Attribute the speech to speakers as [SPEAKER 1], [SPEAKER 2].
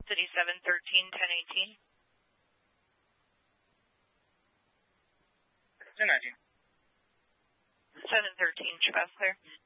[SPEAKER 1] City 713-1018.
[SPEAKER 2] 在哪间？
[SPEAKER 1] 713, Traverse clear.